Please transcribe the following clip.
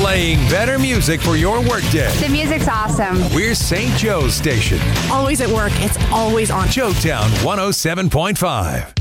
Playing better music for your workday. The music's awesome. We're St. Joe's station. Always at work. It's always on. Joetown 107.5.